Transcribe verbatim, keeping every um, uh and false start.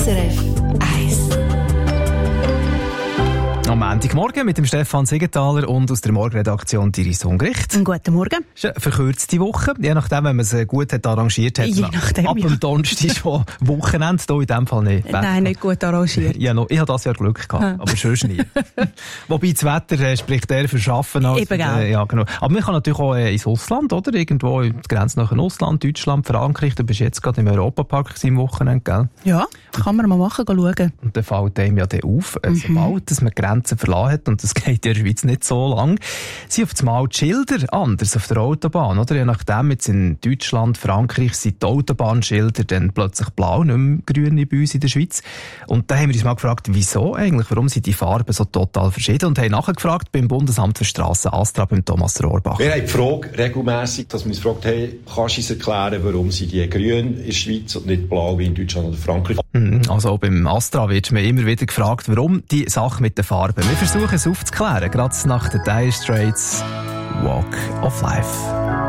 S R F eins. Am Montagmorgen mit dem Stefan Siegenthaler und aus der Morgenredaktion Iris Hungricht. Guten Morgen. Es ist eine verkürzte Woche, je nachdem, wenn man es gut hat arrangiert hat. Je nachdem, ab ja. dem Donnerstag schon Wochenende, hier in diesem Fall nicht. Nein, nicht gut arrangiert. Ja, noch, ich habe das Jahr Glück gehabt, Ja. aber sonst nie. Wobei das Wetter äh, spricht eher für Schaffen als... Eben, äh, ja, genau. Aber man kann natürlich auch äh, ins Ausland, oder? Irgendwo in die Grenze nach dem Ausland, Deutschland, Frankreich. Du bist jetzt gerade im Europapark am Wochenende, gell? Ja, kann man mal machen, schauen. Und dann fällt einem ja dann auf, äh, Mhm. sobald dass man die Grenzen verlassen hat, und das geht in der Schweiz nicht so lang, sind auf einmal die Schilder anders auf der Autobahn, oder? Je nachdem, jetzt in Deutschland, Frankreich sind die Autobahnschilder dann plötzlich blau, nicht mehr grün wie bei uns in der Schweiz. Und da haben wir uns mal gefragt, wieso eigentlich? Warum sind die Farben so total verschieden? Und haben nachgefragt beim Bundesamt für Strassen Astra, beim Thomas Rohrbach. Wir haben die Frage regelmässig, dass wir uns fragen, hey, kannst du uns erklären, warum sind die grün in der Schweiz und nicht blau wie in Deutschland oder Frankreich? Also auch beim Astra wird mir immer wieder gefragt, warum die Sache mit den Farben. Wir versuchen es aufzuklären, gerade nach den Dire Straits Walk of Life.